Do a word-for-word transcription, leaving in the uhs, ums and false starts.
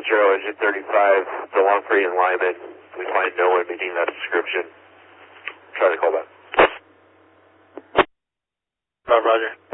Charlie, engine thirty-five, the Longfree and Lyman. We find no one meeting that description. Try to call back. Roger.